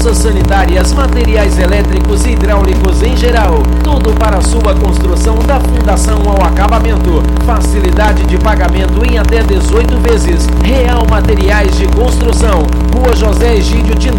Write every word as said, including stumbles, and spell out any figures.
louças sanitárias, materiais elétricos e hidráulicos em geral. Tudo para a sua construção, da fundação ao acabamento. Facilidade de pagamento em até dezoito vezes. Real Materiais de Construção. Rua José Egídio Tino.